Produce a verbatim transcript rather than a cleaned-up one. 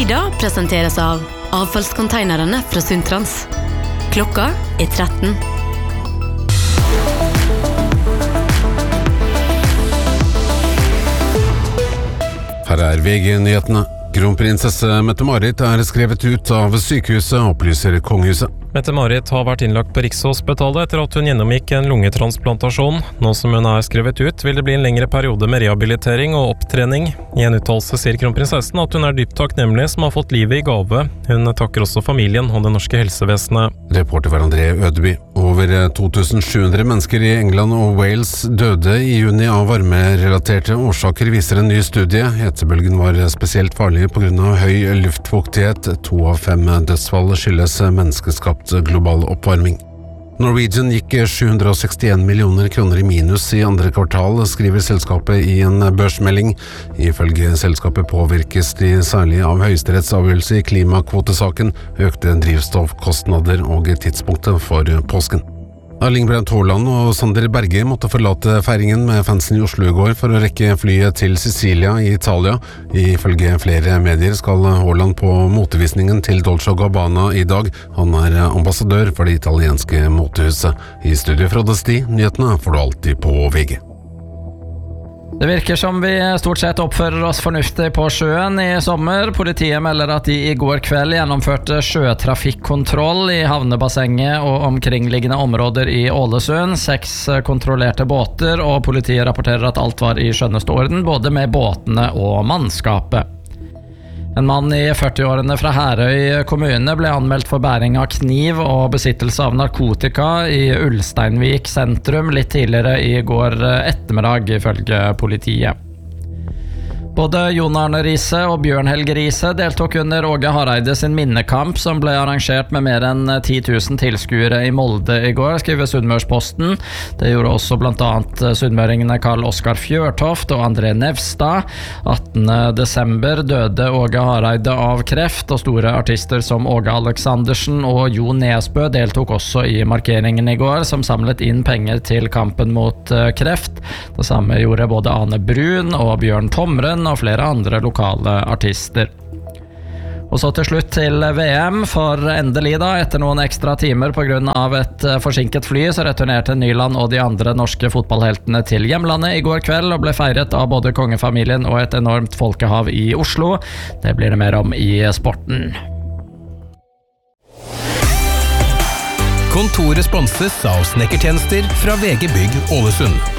Nyda presenteres av avfallskonteinerne fra Sundtrans. Klokka er tretten. Her er V G-nyhetene. Kronprinsesse Mette-Marit er skrevet ut av sykehuset, opplyser kongehuset. Mette-Marit har vært innlagt på Rikshospitalet etter at hun gjennomgikk en lungetransplantasjon. Nå som hun er skrevet ut, vil det bli en lengre periode med rehabilitering og opptrening. I en uttalelse sier kronprinsessen at hun er dypt takknemlig som har fått livet i gave. Hun takker også familien og det norske helsevesenet. Reporter var André Ødeby. Over to tusen sju hundre mennesker i England og Wales døde i juni av varmerelaterte årsaker, viser en ny studie. Hetebølgen var spesielt farlig på grunn av høy luftfuktighet. To av fem dødsfall skyldes menneskeskapt global oppvarming. Norwegian gikk sju hundre og sekstien millioner kroner i minus i andre kvartal, skriver selskapet i en børsmelding. Ifølge selskapet påvirkes de særlig av høyesterettsavgjørelse i klimakvotesaken, økte drivstoffkostnader og tidspunktet for påsken. Erling Braut Haaland og Sander Berge måtte forlate feiringen med fansen i Oslo i går for å rekke flyet til Sicilia i Italia. Ifølge flere medier skal Haaland på motevisningen til Dolce og Gabbana i dag. Han er ambassadør for det italienske motehuset. I studio fra Desti, nyhetene får du alltid på V G. Det virker som vi stort sett oppfører oss fornuftig på sjøen i sommer. Politiet melder at de i går kveld gjennomførte sjøtrafikkontroll i havnebassenget og omkringliggende områder i Ålesund. Seks kontrollerte båter, og politiet rapporterer at alt var i skjønneste orden, både med båtene og mannskapet. En mann i førtiårene fra Herøy kommune ble anmeldt for bæring av kniv og besittelse av narkotika i Ulsteinvik sentrum litt tidligere i går ettermiddag, ifølge politiet. Både Jon Arne Riise og Bjørn Helge Riise deltok under Åge Hareide sin minnekamp som ble arrangert med mer enn ti tusen tilskuere i Molde i går, skriver Sunnmørsposten. Det gjorde også blant annet sunnmøringene Karl Oskar Fjørtoft og André Nevstad. attende desember døde Åge Hareide av kreft, og store artister som Åge Aleksandersen og Jo Nesbø deltok også i markeringen i går, som samlet inn penger til kampen mot kreft. Det samme gjorde både Ane Brun og Bjørn Tomren og flere andre lokale artister. Og så til slutt til V M, for endelig da, etter noen ekstra timer på grunn av et forsinket fly, så returnerte Nyland og de andre norske fotballheltene til hjemlandet i går kveld og ble feiret av både kongefamilien og et enormt folkehav i Oslo. Det blir det mer om i sporten. Kontoret sponses av snekkertjenester fra V G Bygg Ålesund.